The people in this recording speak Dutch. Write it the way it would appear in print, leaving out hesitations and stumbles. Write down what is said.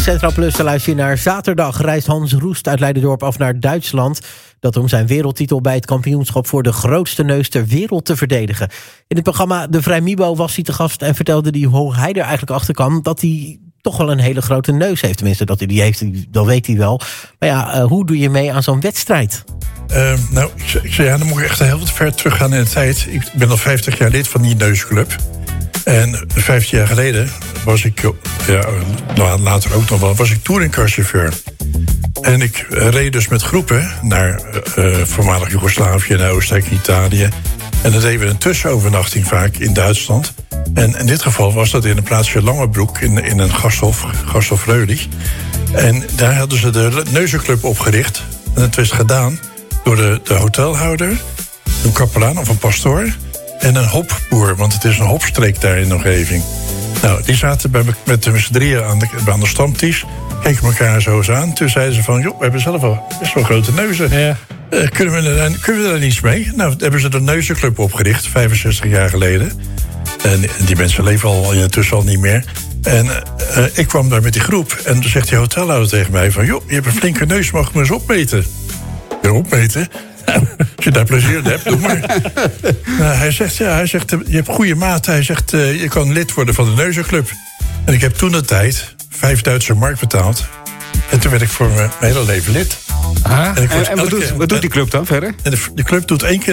Centraal Plus, dan luister je naar Zaterdag. Reist Hans Roest uit Leiderdorp af naar Duitsland. Dat om zijn wereldtitel bij het kampioenschap voor de grootste neus ter wereld te verdedigen. In het programma De Vrijmibo was hij te gast en vertelde hij hoe hij er eigenlijk achter kwam dat hij toch wel een hele grote neus heeft. Tenminste, dat hij die heeft, dat weet hij wel. Maar ja, hoe doe je mee aan zo'n wedstrijd? Ik zei, dan moet ik echt heel wat ver teruggaan in de tijd. Ik ben al 50 jaar lid van die neusclub. En 15 jaar geleden was ik, later ook nog wel, was ik touringcarchauffeur. En ik reed dus met groepen naar voormalig Joegoslavië, naar Oostenrijk, Italië. En dan deden we een tussenovernachting vaak in Duitsland. En in dit geval was dat in een plaatsje Langebroek in een gasthof Reulich. En daar hadden ze de Neuzenclub opgericht. En het was gedaan door de hotelhouder, een kapelaan of een pastoor en een hopboer, want het is een hopstreek daar in de omgeving. Nou, die zaten met z'n drieën aan de stamtisch, keken elkaar zo eens aan. Toen zeiden ze van, joh, we hebben zelf wel best wel grote neuzen. Ja. Kunnen we daar niets mee? Nou, hebben ze de Neuzenclub opgericht, 65 jaar geleden. En die mensen leven al intussen al niet meer. En ik kwam daar met die groep. En toen zegt die hotelhouder tegen mij van, joh, je hebt een flinke neus, mag ik me eens opmeten? Ja, opmeten? Als je daar plezier in hebt, doe maar. Hij zegt, je hebt goede maat. Hij zegt, je kan lid worden van de Neuzenclub. En ik heb toen de tijd 5 Duitse mark betaald. En toen werd ik voor mijn hele leven lid. En wat doet die club dan verder? En de club doet 1 keer